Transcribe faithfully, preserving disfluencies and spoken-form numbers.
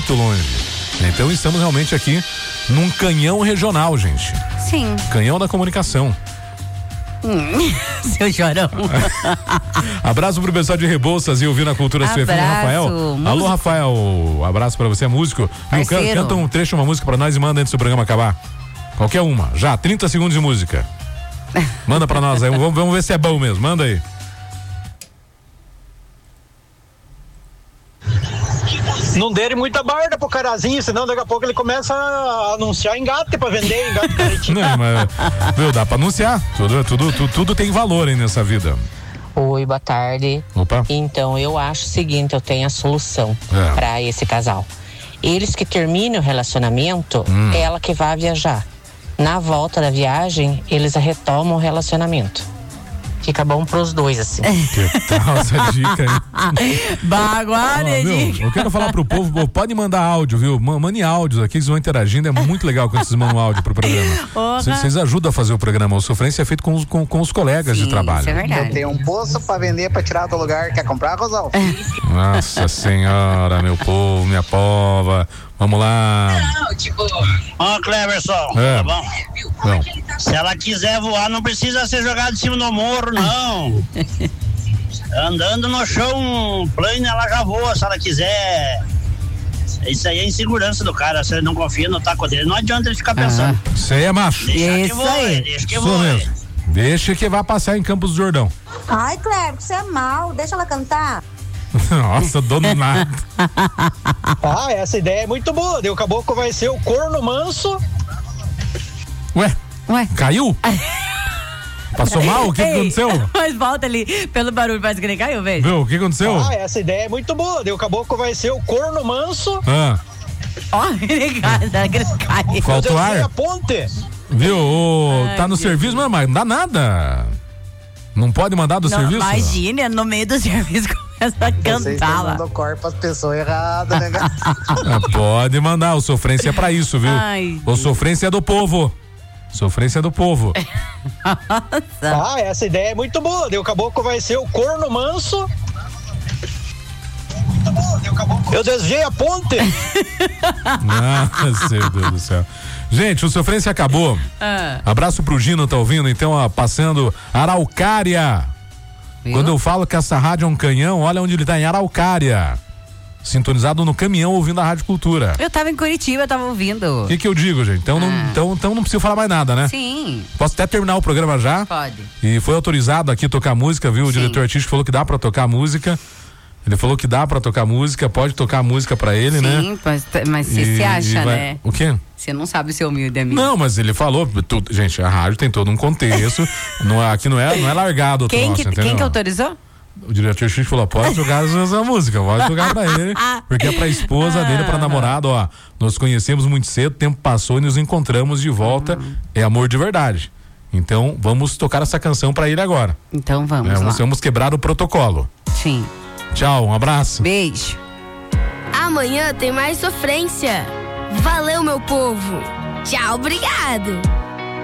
muito longe. Então estamos realmente aqui num canhão regional, gente. Sim. Canhão da comunicação. Hum, seu chorão. Abraço pro pessoal de Rebouças e ouvir na Cultura C F M, Rafael. Músico. Alô, Rafael, abraço pra você, é músico. Viu, can, canta um trecho, uma música pra nós e manda antes do programa acabar. Qualquer uma, já, trinta segundos de música. Manda pra nós aí, vamos, vamos ver se é bom mesmo, manda aí. Não dê muita barda pro carazinho, senão daqui a pouco ele começa a anunciar engate pra vender, engate caretinho. Não, mas, viu, dá pra anunciar, tudo, tudo, tudo, tudo tem valor aí nessa vida. Oi, boa tarde. Opa. Então, eu acho o seguinte, eu tenho a solução é. para esse casal. Eles que terminam o relacionamento, hum. ela que vai viajar. Na volta da viagem, eles retomam o relacionamento. Fica bom pros dois, assim. Que tal essa dica aí? Baguária, dica. Eu quero falar pro povo, pode mandar áudio, viu? Mande áudios aqui, vocês vão interagindo, é muito legal quando vocês mandam áudio pro programa. Vocês ajudam a fazer o programa, o Sofrência é feito com os, com, com os colegas Sim, de trabalho. Isso é verdade. Eu tenho um poço pra vender pra tirar do lugar, quer comprar, Rosal? Nossa senhora, meu povo, minha pova. Vamos lá. Não, tipo... Ó, oh, Cleverson, é. tá bom? Não. Se ela quiser voar, não precisa ser jogada em cima do morro, não. Andando no chão plano, ela já voa, se ela quiser. Isso aí é insegurança do cara, se ele não confia no taco dele, não adianta ele ficar pensando. Ah, isso aí é macho. Deixa isso que voe, aí. deixa que Isso voe. mesmo. Deixa que vai passar em Campos do Jordão. Ai, Cleber, você é mal, deixa ela cantar. Nossa, dono nada. Ah, essa ideia é muito boa. O caboclo vai ser o corno manso. Ué? Ué? Caiu? Passou mal? O que, que aconteceu? Mas volta ali, pelo barulho, parece que ele caiu, velho. Viu? O que aconteceu? Ah, essa ideia é muito boa. O caboclo vai ser o corno manso. Ah. Ó, ele cai, ele cai. Faltou ar? A ponte. Viu? O, Ai, tá no Deus serviço, mas, mas não dá nada. Não pode mandar do não, serviço? Imagina, no meio do serviço começa a Vocês cantar estão lá. dando corpo às pessoas erradas, né? É, pode mandar, o Sofrência é pra isso, viu? Ai, o Sofrência é do povo. Sofrência é do povo. Ah, essa ideia é muito boa. O caboclo vai ser o corno manso. Eu desviei a ponte. Nossa, meu Deus do céu. Gente, o Sofrência acabou. Ah. Abraço pro Gino, tá ouvindo? Então, ó, passando Araucária. Viu? Quando eu falo que essa rádio é um canhão, olha onde ele tá, em Araucária. Sintonizado no caminhão ouvindo a Rádio Cultura. Eu tava em Curitiba, eu tava ouvindo. O que que eu digo, gente? Então, Ah. não, então, então não preciso falar mais nada, né? Sim. Posso até terminar o programa já? Pode. E foi autorizado aqui tocar música, viu? O Sim. diretor artístico falou que dá pra tocar música. Ele falou que dá pra tocar música, pode tocar música pra ele, Sim, né? Sim, mas, mas você E- se acha, e vai- né? O quê? Você não sabe ser humilde, amigo. Não, mas ele falou, tudo, gente, a rádio tem todo um contexto. não é, aqui não é, não é largado o Quem, troço, que, entendeu? quem que autorizou? O diretor artístico falou, pode jogar essa música, pode jogar pra ele, porque é pra esposa dele, pra namorado, ó, nós conhecemos muito cedo, o tempo passou e nos encontramos de volta, Uhum. é amor de verdade. Então, vamos tocar essa canção pra ele agora. Então vamos É, lá. vamos, vamos quebrar o protocolo. Sim. Tchau, um abraço. Beijo. Amanhã tem mais sofrência. Valeu, meu povo. Tchau, obrigado.